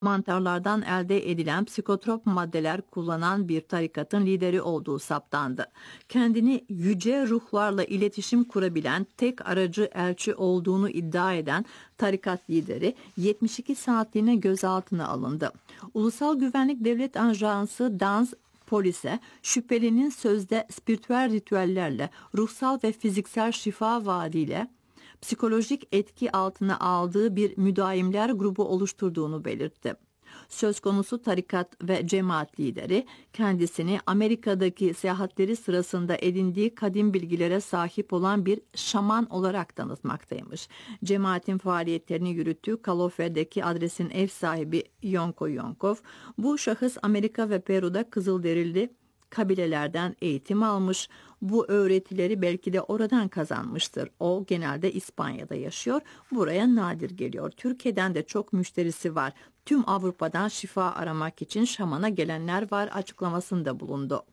Mantarlardan elde edilen psikotrop maddeler kullanan bir tarikatın lideri olduğu saptandı. Kendini yüce ruhlarla iletişim kurabilen tek aracı elçi olduğunu iddia eden tarikat lideri 72 saatliğine gözaltına alındı. Ulusal Güvenlik Devlet Ajansı DANS polise şüphelinin sözde spiritüel ritüellerle, ruhsal ve fiziksel şifa vaadiyle psikolojik etki altına aldığı bir müdavimler grubu oluşturduğunu belirtti. Söz konusu tarikat ve cemaat lideri kendisini Amerika'daki seyahatleri sırasında edindiği kadim bilgilere sahip olan bir şaman olarak tanıtmaktaymış. Cemaatin faaliyetlerini yürüttüğü Kalofe'deki adresin ev sahibi Yonko Yonkov, bu şahıs Amerika ve Peru'da Kızılderili kabilelerden eğitim almış, bu öğretileri belki de oradan kazanmıştır. O genelde İspanya'da yaşıyor, buraya nadir geliyor. Türkiye'den de çok müşterisi var. Tüm Avrupa'dan şifa aramak için şamana gelenler var açıklamasında bulundu.